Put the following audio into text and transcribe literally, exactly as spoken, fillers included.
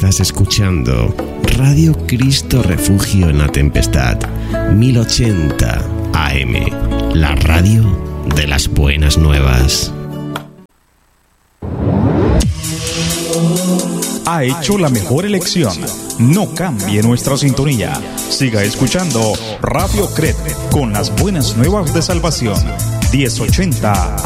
Estás escuchando Radio Cristo Refugio en la Tempestad, mil ochenta A M, la radio de las buenas nuevas. Ha hecho la mejor elección. No cambie nuestra sintonía. Siga escuchando Radio Cret con las buenas nuevas de salvación. diez ochenta